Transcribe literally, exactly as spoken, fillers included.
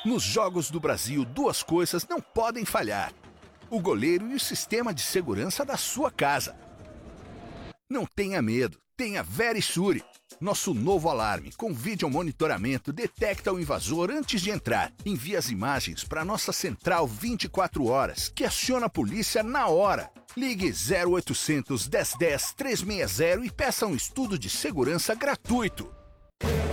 Nos Jogos do Brasil, duas coisas não podem falhar: o goleiro e o sistema de segurança da sua casa. Não tenha medo, tenha Verisure. Nosso novo alarme com vídeo monitoramento detecta o invasor antes de entrar. Envia as imagens para nossa central vinte e quatro horas, que aciona a polícia na hora. Ligue zero oitocentos, dez dez, trezentos e sessenta e peça um estudo de segurança gratuito.